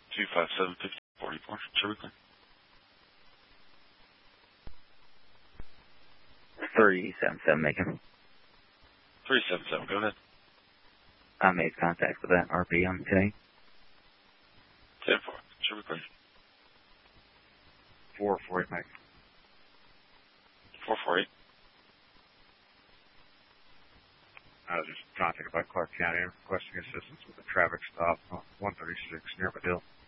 257-5044. Sure, we can. 377 Macon. 377, go ahead. I made contact with that RP on today. 10-4. Sure, we can. 448 Macon. 448. I was just contacted by Clark County requesting assistance with a traffic stop on 136 near Medill.